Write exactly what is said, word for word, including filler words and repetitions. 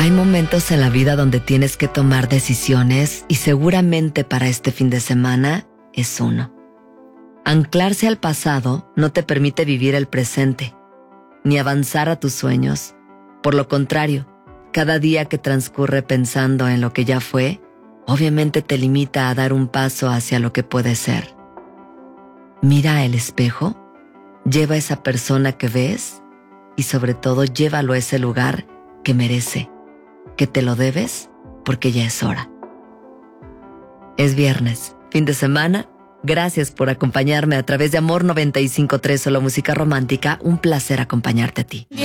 Hay momentos en la vida donde tienes que tomar decisiones y seguramente para este fin de semana es uno. Anclarse al pasado no te permite vivir el presente, ni avanzar a tus sueños. Por lo contrario, cada día que transcurre pensando en lo que ya fue, obviamente te limita a dar un paso hacia lo que puede ser. Mira el espejo, lleva a esa persona que ves y sobre todo llévalo a ese lugar que merece, que te lo debes porque ya es hora. Es viernes, fin de semana. Gracias por acompañarme a través de Amor noventa y cinco punto tres, solo música romántica. Un placer acompañarte a ti.